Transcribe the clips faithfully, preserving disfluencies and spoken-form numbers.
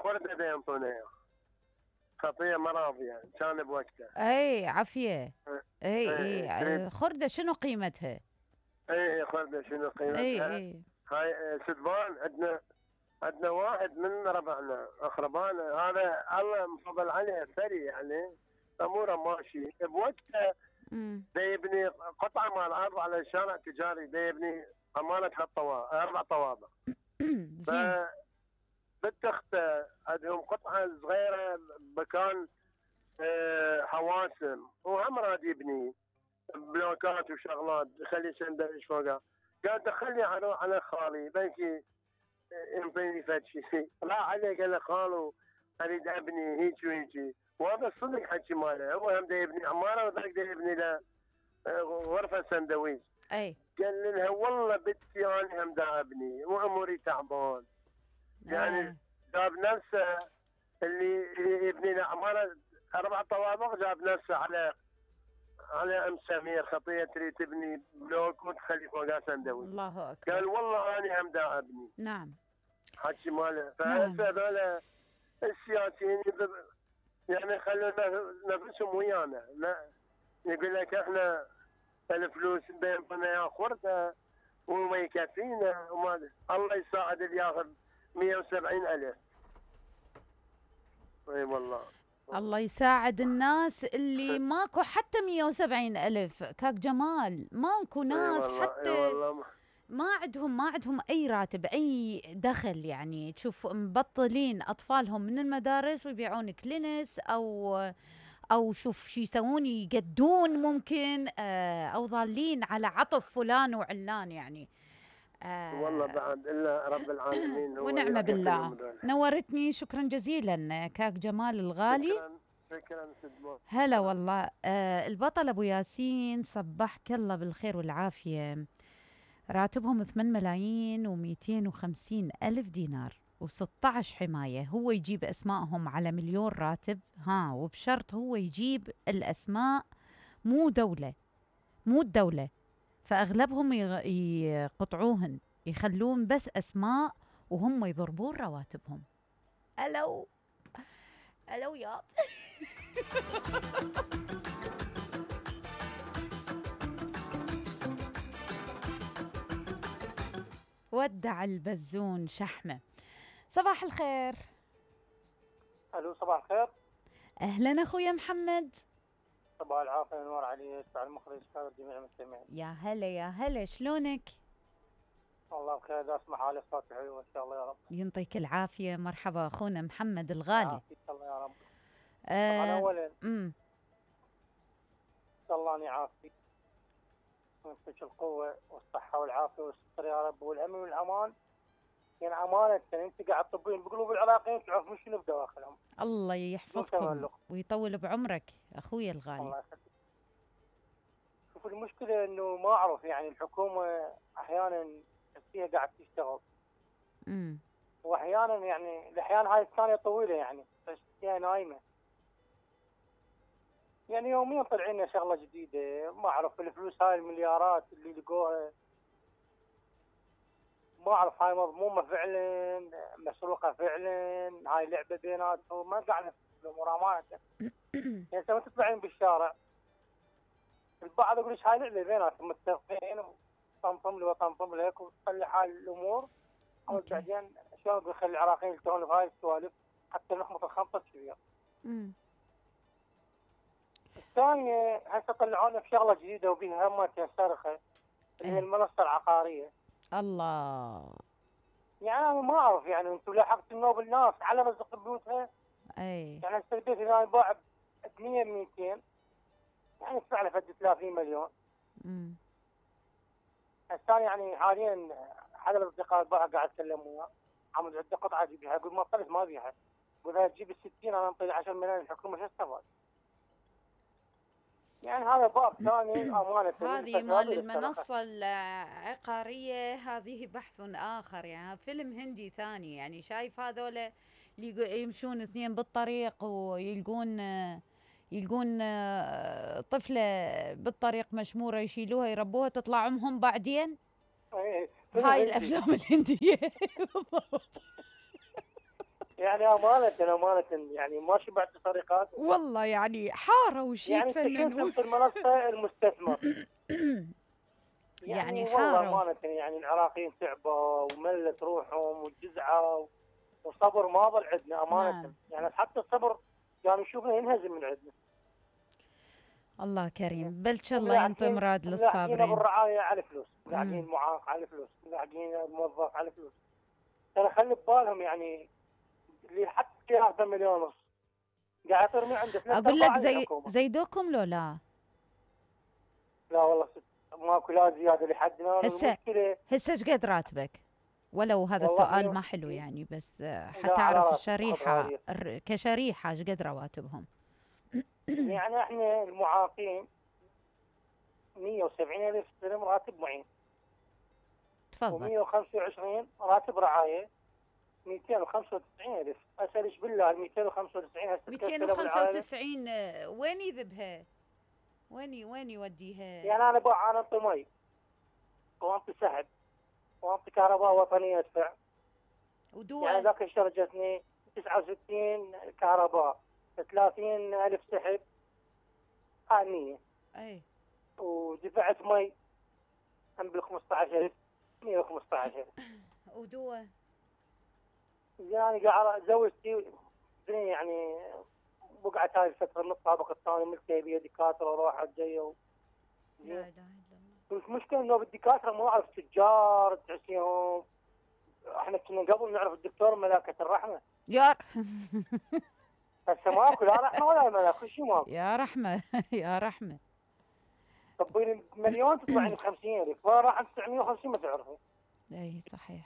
خردة دا ينطونا إياه. خطية مراضية كان بوقته. اي عافيه. اي اي تريد. اي خرده شنو قيمتها؟ اي خردة شنو اي قيمتها؟ اي هاي آه، سدبان عندنا عندنا واحد من ربعنا اقربانا، هذا الله مفضل عليه ثري يعني اموره ماشي بوقته. امم دا يبني قطعه مال ارض على الشارع التجاري، دا يبني امانه ثلاث طوابق اربع طوابق. ف زين. بنت اخته عندهم قطعه صغيره مكان آه، حواسم، وهم راد يبني بلوكات وشغلات يخلي سندويش فوقها. قال دخلني على على خالي بنكي ينطيني فد شيء. راح عليه قال له خالو اريد ابني هيك وهيك، وهذا الصدق حكي ماله. هو هم دا يبني عماره وذاك دا يبني له آه، غرفه سندويش. اي قال لها والله بنتي انا هم دا ابني واموري تعبان. يعني آه. جاب نفسه اللي يبني له عماره اربع طوابق، جاب نفسه على على ام سمير خطيه تريد تبني بلوك وتخلي فوقها سندويش. الله اكبر. قال والله انا هم دا ابني. نعم حكي ماله. نعم. فهسه هذول السياسيين يعني خلوا نفسهم ويانا. لا يقول لك احنا الفلوس بينطنا يا خرده وما يكفينا وما الله يساعد اللي ياخذ مئة وسبعين ألف. اي والله الله يساعد الناس اللي ماكو حتى مية وسبعين ألف كاك جمال، ماكو اي ناس والله اي حتى والله ما عندهم ما عندهم أي راتب أي دخل. يعني تشوف مبطلين أطفالهم من المدارس ويبيعون كلينس أو أو شوف شو يسوون يقدون ممكن آه، أو ضالين على عطف فلان وعلان يعني. والله آه، بعد الا رب العالمين هو ونعم بالله. يعطيكم دول. نورتني، شكرا جزيلا كاك جمال الغالي. شكرا شكرا سدمان. هلا والله. آه البطل أبو ياسين صبحك الله بالخير والعافية. راتبهم ثمانية ملايين ومئتين وخمسين ألف دينار وستة عشر حماية. هو يجيب أسمائهم على مليون راتب، ها، وبشرط هو يجيب الأسماء مو دولة، مو الدولة. فأغلبهم يغ- يقطعوهن، يخلون بس أسماء وهم يضربون رواتبهم. ألو ألو يا ودع البزون شحمة. صباح الخير. الو صباح الخير. أهلا أخويا محمد. صباح العافيه والنور عليك وعلى المخرج كان جميع المستمعين. يا هلا يا هلا، شلونك؟ والله بخير، دا اسمع حالي صوتي حلو ان شاء الله يا رب. ينطيك العافية. مرحبا أخونا محمد الغالي. يعافيك الله يا رب. آه طبعا اولا أمم الله ان يعافيك ويمسك القوه والصحه والعافيه والستر يا رب والامن والامان. يعني امانه انت قاعد تطبين بقلوب العراقيين تعرف شنو بدواخلهم. الله بدون يحفظكم تملق. ويطول بعمرك أخويا الغالي. الله يخليك. شوف المشكله انه ما اعرف يعني الحكومه احيانا فيها قاعد تشتغل أمم واحيانا يعني الاحيان هاي الثانيه طويله يعني بس هي نايمه. يعني يوميا طلع لنا شغله جديده ما اعرف الفلوس هاي المليارات اللي لقوها ما اعرف هاي مضمومه فعلا مسروقه فعلا هاي لعبه بيناتهم ما قاعد نفهم الامور امانه. يعني انت ما تطلعين بالشارع البعض يقول ليش هاي لعبه بيناتهم متفقين وطمطم لي وطمطم لك وتخلي حال الامور. أوكي. بعدين شلون بيخلي العراقيين يلتهون بهاي السوالف حتى نخبط الخمطه كبيره. أمم الثانية هسه طلعونا في شغلة جديدة وبيها همة صرخة اللي هي إيه. المنصة العقارية. الله. يعني أنا ما أعرف يعني أنتم لاحقتوا النوب الناس على رزق بيوتها. أي يعني هسه البيت إذا يباع ب مية مئتين يعني يدفع له فد ثلاثين مليون. أمم الثاني يعني حاليا حدا الأصدقاء البارحة قاعد أتكلم وياه عم عنده قطعة أجيبها يقول ما طلعت ما أبيها. يقول إذا تجيب الستين أنا أنطي عشرة ملايين الحكومة شو استفاد؟ يعني هذا باب ثاني أمانة. هذه مال المنصة العقارية هذه بحث آخر. يعني فيلم هندي ثاني. يعني شايف هذولا اللي يمشون اثنين بالطريق ويلقون يلقون طفلة بالطريق مشمورة يشيلوها يربوها تطلع أمهم بعدين. إيه. هاي الأفلام الهندية بالضبط. يعني أمانة أمانة يعني ما شبعت سرقات. والله يعني حارة وشي يعني أنت يتفننون. شلتم في المنصة المستثمر. يعني يعني والله حارة. أمانة يعني العراقيين تعبوا وملت روحهم وجزعوا، وصبر ما ظل عندنا نعم. أمانة. يعني حتى الصبر يعني نشوفه ينهزم من عندنا. الله كريم، بل شاء الله ينطي ملاحقين مراد ملاحقين للصابرين. بالرعاية على فلوس، ملاحقين امم المعاق على فلوس، ملاحقين الموظف على فلوس. ترى خلي ببالهم يعني اللي حتى ثلاثة مليون ونص قاعد يطير من عنده ثلاث اقول لك ارباع زي الحكومة. زيدوكم لو لا؟ لا والله ست ماكو لا زيادة لحد الآن. هسه والمشكلة هسه ايش قد راتبك؟ ولو هذا والله السؤال مية. ما حلو يعني، بس آه، لا على حتعرف راسي تاخذ الشريحة غالية. الر- كشريحة ايش قد رواتبهم؟ يعني احنا المعاقين مية وسبعين ألف درهم راتب معين، تفضل. و125 راتب رعاية، مئتين وخمسة وتسعين ألف. أسألش بالله ال مئتين وخمسة وتسعين هسه تكسر أبو العائلة. مئتين وخمسة وتسعين آه، وين يذبها؟ وين وين يوديها؟ يعني أنا بقى أنا أنطي مي وأنطي سحب وأنطي كهرباء وطنية أدفع. يعني ودول ذاك الشهر جتني تسعة وستين كهرباء، ثلاثين ألف سحب، هاي مية. اي ودفعت مي هم بال خمسة عشر ألف، مئة وخمسة عشر. ودول يعني قاعد زوجتي يعني بقعت هاي الفترة من الطابق الثاني ملتهي بيها دكاترة وراحت جاية و... لا اله الا الله. المشكلة انه بالدكاترة ما اعرف تجار تحسيهم. احنا كنا قبل نعرف الدكتور ملاكة الرحمة، يا هسه ماكو لا رحمة ولا ملاك، شو ماكو. يا رحمة يا رحمة. طبين مليون تطلع لي خمسين ألف، فراح تسعمية وخمسين ما تعرفه. اي صحيح.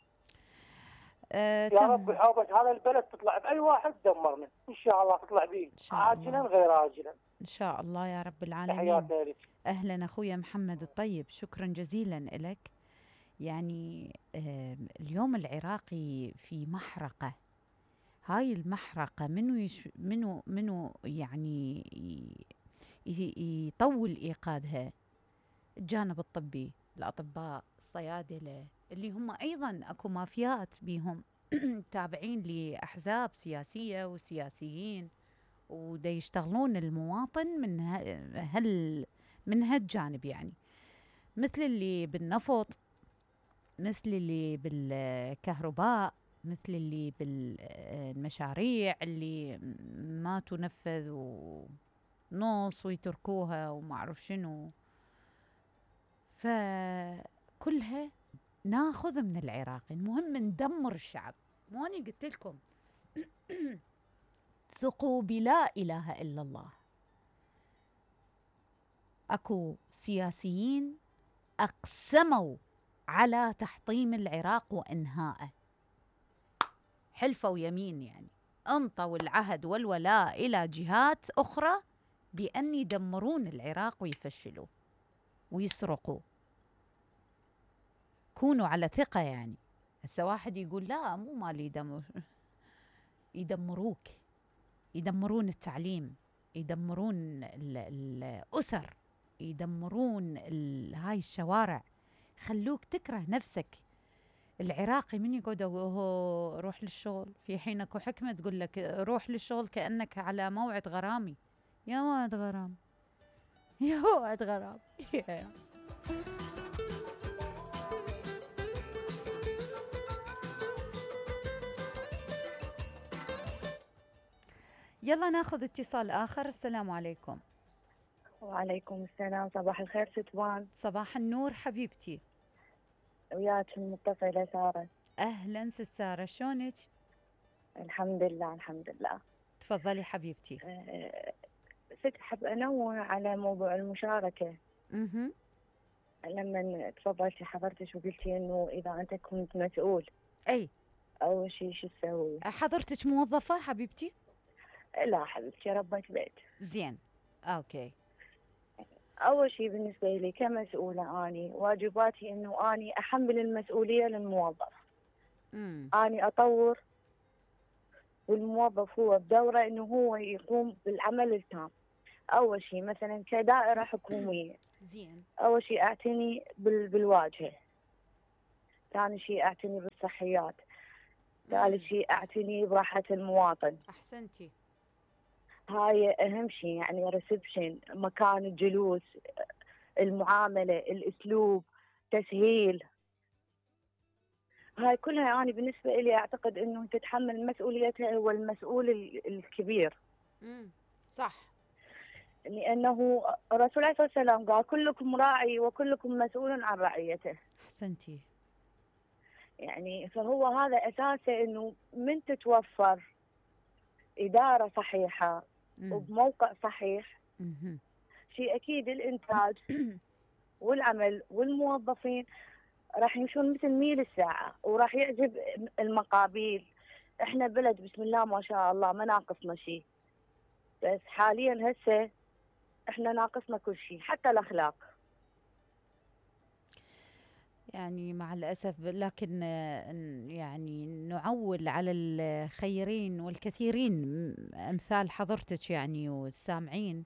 آه يا تم. رب حوبك هذا البلد تطلع بأي واحد دمرنا إن شاء الله، تطلع به عاجلا غير آجلا ان شاء الله يا رب العالمين. تحياتنا لك. اهلا اخويا محمد الطيب، شكرا جزيلا لك. يعني آه اليوم العراقي في محرقة. هاي المحرقة منو يش منو منو يعني ي- يطول ايقادها؟ الجانب الطبي، الاطباء، الصيادلة، اللي هم ايضا اكو مافيات بيهم تابعين لاحزاب سياسية وسياسيين، ودا يشتغلون المواطن من ه- هال من هالجانب، يعني مثل اللي بالنفط، مثل اللي بالكهرباء، مثل اللي بالمشاريع اللي ما تنفذ ونص ويتركوها وما أعرف شنو. فكلها ناخذ من العراق، المهم ندمر الشعب. مو أنا قلت لكم ثقوا بلا إله إلا الله. أكو سياسيين أقسموا على تحطيم العراق وإنهائه، حلفوا يمين، يعني انطوا العهد والولاء إلى جهات أخرى بأن يدمرون العراق ويفشلوا ويسرقوا. كونوا على ثقة. يعني هسه واحد يقول لا مو مالي يدمر يدمروك، يدمرون التعليم، يدمرون ال- الأسر، يدمرون ال- هاي الشوارع، خلوك تكره نفسك. العراقي من يقعد هو روح للشغل، في حينك وحكمة تقول لك روح للشغل كأنك على موعد غرامي. يا موعد غرام، يا موعد غرام. يلا ناخذ اتصال آخر. السلام عليكم. وعليكم السلام، صباح الخير ستوان. صباح النور حبيبتي. وياك المتصلة سارة. أهلا ست سارة، شلونك؟ الحمد لله الحمد لله. تفضلي حبيبتي. أه ست أحب أنوه على موضوع المشاركة. اها لما تفضلتي حضرتك وقلتي إنه إذا أنت كنت مسؤول أي أول شيء شو تسوي؟ حضرتك موظفة حبيبتي؟ لا حبيبتي ربة بيت. زين أوكي. أول شيء بالنسبة لي كمسؤولة أني واجباتي إنه أني أحمل المسؤولية للموظف. امم أني أطور، والموظف هو بدوره إنه هو يقوم بالعمل التام. أول شيء مثلا كدائرة حكومية، زين. أول شيء أعتني بال... بالواجهة. ثاني شيء أعتني بالصحيات. ثالث شيء اعتني براحة المواطن. احسنتي. هاي اهم شيء، يعني ريسبشن، مكان الجلوس، المعاملة، الاسلوب، تسهيل، هاي كلها أنا بالنسبة لي أعتقد إنه تتحمل مسؤوليتها هو المسؤول ال- الكبير. امم صح. لأنه الرسول عليه الصلاة والسلام قال كلكم راعي وكلكم مسؤول عن رعيته. احسنتي. يعني فهو هذا أساسه، إنه من تتوفر إدارة صحيحة مم. وبموقع صحيح، مهم. شيء أكيد الإنتاج والعمل والموظفين راح يمشون مثل ميل الساعة، وراح يعجب المقابيل. احنا بلد بسم الله ما شاء الله ما ناقصنا شيء، بس حاليا هسه احنا ناقصنا كل شيء حتى الاخلاق. يعني مع الأسف، لكن آه، ن- يعني نعول على الخيرين والكثيرين، م- أمثال حضرتك يعني والسامعين.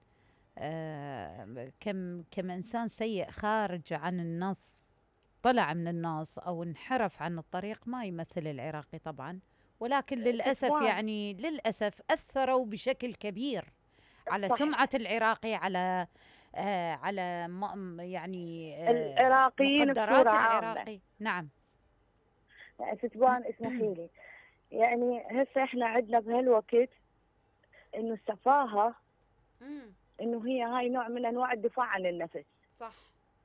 آه، كم كم إنسان سيء خارج عن النص، طلع من النص أو انحرف عن الطريق، ما يمثل العراقي طبعا، ولكن للأسف كتمان. يعني للأسف أثروا بشكل كبير على صح. سمعة العراقي، على آه على م- يعني آه العراقيين مقدرات بصورة عامة. العراقي. نعم. يعني ستبان اسمحي لي، يعني هسه احنا عندنا بهالوقت انه السفاهة، مم. انه هي هاي نوع من انواع الدفاع عن النفس. صح.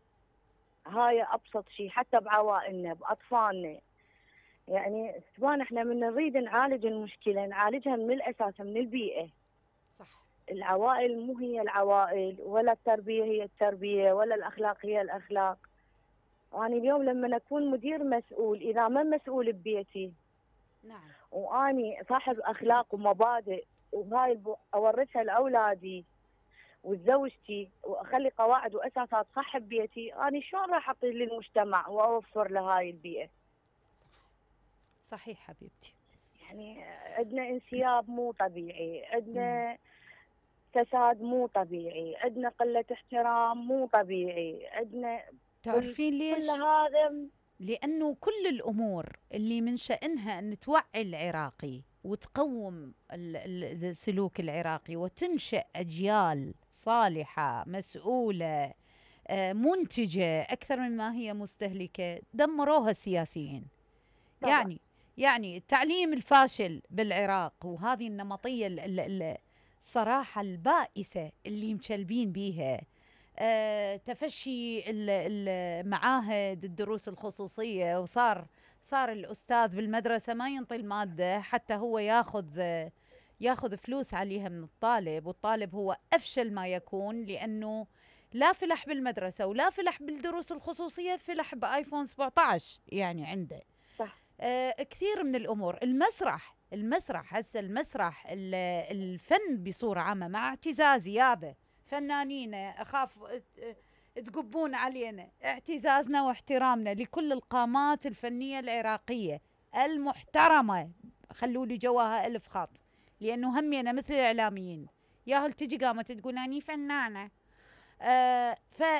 هاي ابسط شيء حتى بعوائلنا باطفالنا. يعني ستبان احنا من نريد نعالج المشكلة نعالجها من الاساس، من البيئة. صح. العوائل مو هي العوائل، ولا التربية هي التربية، ولا الأخلاق هي الأخلاق. أنا اليوم لما أكون مدير مسؤول، إذا ما مسؤول ببيتي نعم. وأني صاحب أخلاق ومبادئ، وهاي الب- أورثها لأولادي وزوجتي، وأخلي قواعد وأساسات صح ببيتي، أنا شلون راح أعطي للمجتمع وأوفر لهاي البيئة؟ صح. صحيح حبيبتي. يعني عندنا انسياب مو طبيعي، مم. عندنا فساد مو طبيعي، عندنا قلة احترام مو طبيعي، عندنا تعرفين كل ليش؟ هذا. لأنه كل الأمور اللي من شأنها أن توعي العراقي وتقوم ال- ال- السلوك العراقي وتنشأ أجيال صالحة مسؤولة آه، منتجة أكثر من ما هي مستهلكة، دمروها السياسيين. طبعا. يعني يعني التعليم الفاشل بالعراق، وهذه النمطية ال- ال- ال- الصراحة البائسة اللي مشلبين بيها، آه، تفشي ال- المعاهد، الدروس الخصوصية، وصار صار الأستاذ بالمدرسة ما ينطي المادة حتى هو ياخذ آه، ياخذ فلوس عليها من الطالب، والطالب هو أفشل ما يكون، لأنه لا فلح بالمدرسة ولا فلح بالدروس الخصوصية، فلح بآيفون سبعة عشر يعني عنده. صح. آه كثير من الأمور. المسرح المسرح هسه المسرح ال- الفن بصورة عامة، مع اعتزازي يابا فنانين، أخاف ت- تقبون علينا، اعتزازنا واحترامنا لكل القامات الفنية العراقية المحترمة، خلوا لي جواها ألف خط، لأنه همينا مثل الإعلاميين ياهل تجي قامت تقول أني فنانة. آه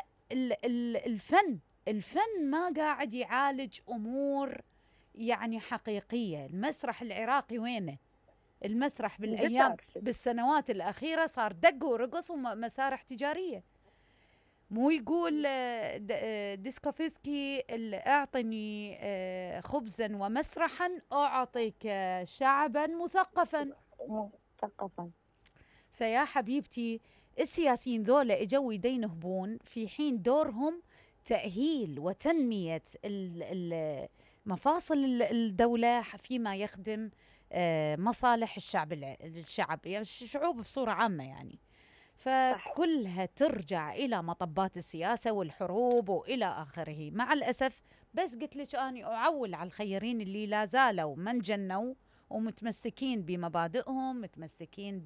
فالفن الفن ما قاعد يعالج أمور يعني حقيقية. المسرح العراقي وينه؟ المسرح بالأيام اندثر. بالسنوات الأخيرة صار دق ورقص ومسارح تجارية. مو يقول آه، د- آه، ديسكوفسكي ال- اعطني آه، خبزا ومسرحا اعطيك آه، شعبا مثقفا. مثقفا. فيا حبيبتي، السياسيين ذولا اجوا يدينهبون في حين دورهم تأهيل وتنمية ال- ال- مفاصل ال- الدولة فيما يخدم آه، مصالح الشعب الع- الشعب يعني الشعوب بصورة عامة يعني. صح. فكلها ترجع إلى مطبات السياسة والحروب وإلى آخره مع الأسف. بس قلت لك أنا أعول على الخيرين اللي لا زالوا ما انجنوا ومتمسكين بمبادئهم، متمسكين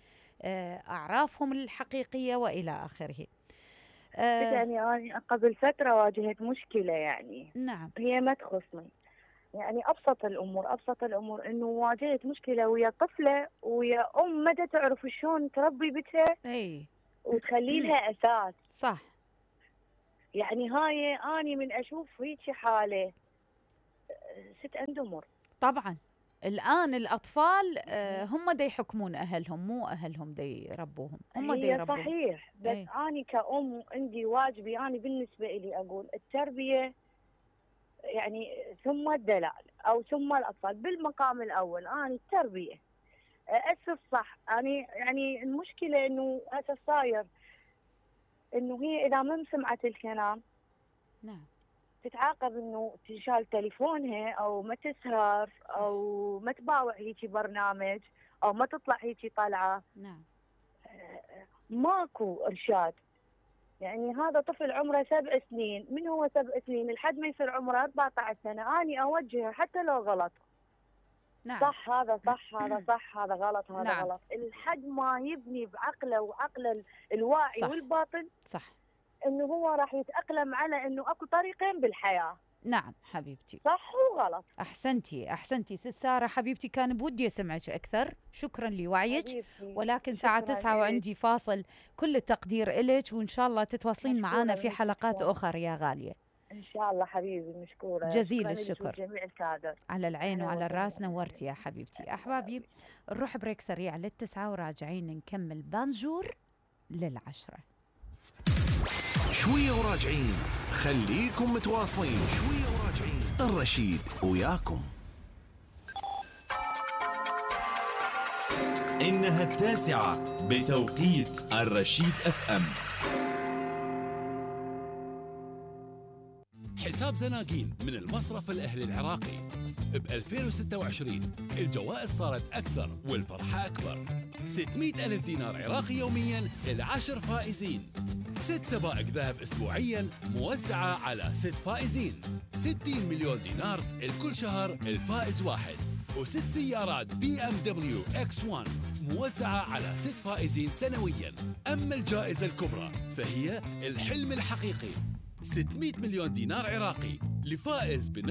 بأعرافهم الحقيقية وإلى آخره. آه يعني أنا قبل فترة واجهت مشكلة، يعني نعم. هي ما تخصني، يعني أبسط الأمور أبسط الأمور إنه واجهت مشكلة ويا طفلة ويا أم ما تعرف شلون تربي بنتها أي وتخلي لها أساس. صح. يعني هاي أني من أشوف هيك حالة ست أندمر. طبعا الآن الأطفال آه، هم دا يحكمون أهلهم، مو أهلهم دا يربوهم، هم دا هي يربون. صحيح، بس أي. أنا كأم عندي واجبي، أنا بالنسبة لي أقول التربية يعني ثم الدلال أو ثم الأطفال بالمقام الأول. أنا التربية أسس صح. أنا يعني المشكلة إنه هسه صاير إنه هي إذا ما سمعت الكلام نعم تتعاقب إنه تنشال تليفونها أو ما تسهر أو ما تباوع هيجي برنامج أو ما تطلع هيجي طلعة. نعم ماكو إرشاد. يعني هذا طفل عمره سبع سنين، من هو سبع سنين لحد ما يصير عمره أربعة عشر سنة أني أوجهه حتى لو غلط. نعم صح هذا صح هذا صح هذا غلط هذا نعم. غلط، لحد ما يبني بعقله وعقل الواعي صح. والباطن صح. انه هو راح يتأقلم على انه اكو طريقين بالحياة. نعم حبيبتي، صح وغلط. أحسنتي أحسنتي ست سارة حبيبتي، كان بودي أسمعك أكثر، شكرا لوعيك، ولكن ساعة تسعة وعندي فاصل. كل التقدير إلك، وإن شاء الله تتواصلين معنا في حلقات أخرى يا غالية. إن شاء الله حبيبي، مشكورة جزيل الشكر. جميع الكادر. على العين وعلى الراس، نورتي يا حبيبتي. أحبابي نروح بريك سريع للتسعة وراجعين نكمل بانجور للعشرة. شوية وراجعين، خليكم متواصلين. شوية وراجعين، الرشيد وياكم. إنها التاسعة بتوقيت الرشيد اف ام. حساب زناقين من المصرف الأهلي العراقي. ب ألفين وستة وعشرين الجوائز صارت أكثر والفرحة أكبر. ستمئة ألف دينار عراقي يومياً للعشر فائزين. ست سبائق ذهب أسبوعياً موزعة على ست فائزين. ستين مليون دينار الكل شهر الفائز واحد. وست سيارات بي ام دبليو اكس واحد موزعة على ست فائزين سنوياً. أما الجائزة الكبرى فهي الحلم الحقيقي، ستمئة مليون دينار عراقي لفائز